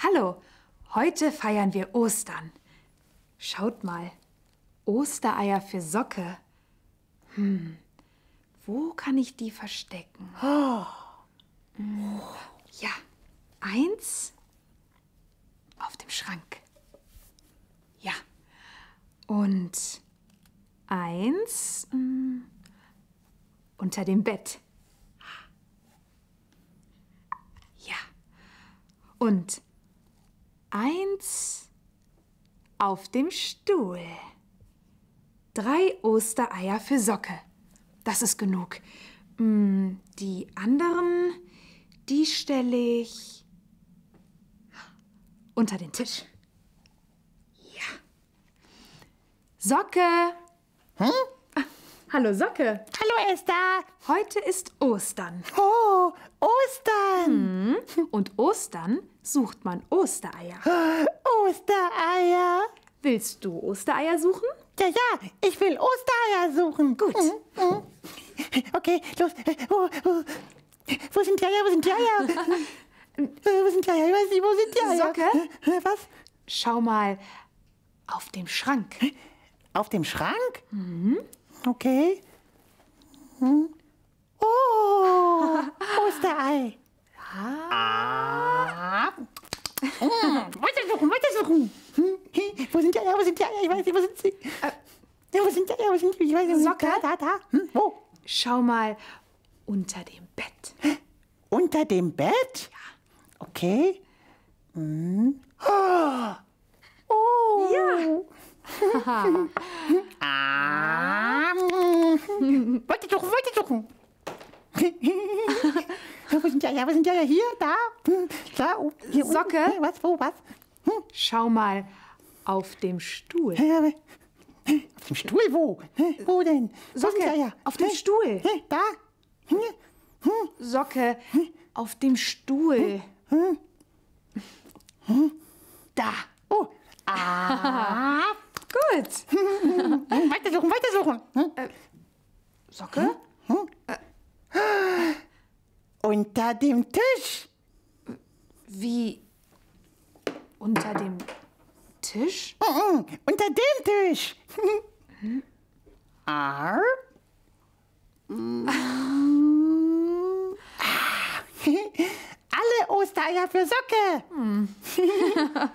Hallo, heute feiern wir Ostern. Schaut mal, Ostereier für Socke. Wo kann ich die verstecken? Ja, 1 auf dem Schrank. Ja, und 1 unter dem Bett. Ja, und 1 auf dem Stuhl. 3 Ostereier für Socke. Das ist genug. Die anderen, die stelle ich unter den Tisch. Ja. Socke. Hallo Socke. Hallo Esther. Heute ist Ostern. Oh, Ostern. Und Ostern sucht man Ostereier. Ostereier. Willst du Ostereier suchen? Ja, ich will Ostereier suchen. Gut. Okay, los. Wo sind die Eier? Wo sind die Eier? Wo sind die Eier? Ich weiß nicht, wo sind die Eier? Socke? Was? Schau mal auf dem Schrank. Auf dem Schrank? Okay. Oh, Osterei. Weitersuchen. Wo sind die Eier? Wo sind die Eier? Ich weiß nicht, wo sind sie? Wo sind die Eier? Wo sind die? Ich weiß nicht. Socke? Da. Wo? Schau mal unter dem Bett. Unter dem Bett? Ja. Okay. Oh. Ja. Weitersuchen. Wo sind die Eier? Wo sind die Eier? Hier, da. Da. Hier Socke? Unten. Was? Wo? Was? Schau mal auf dem Stuhl. Auf dem Stuhl? Wo? Wo denn? Wo sind die Socke, Eier? auf dem Stuhl. Da? Socke, auf dem Stuhl. Da. Oh. Gut. Weitersuchen. Socke? Unter dem Tisch. Wie? Unter dem Tisch? Unter dem Tisch. Alle Ostereier für Socke.